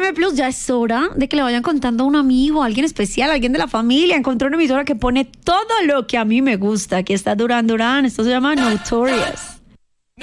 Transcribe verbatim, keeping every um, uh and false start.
M Plus, ya es hora de que le vayan contando a un amigo, a alguien especial, a alguien de la familia. Encontré una emisora que pone todo lo que a mí me gusta. Aquí está Duran Duran, esto se llama Notorious.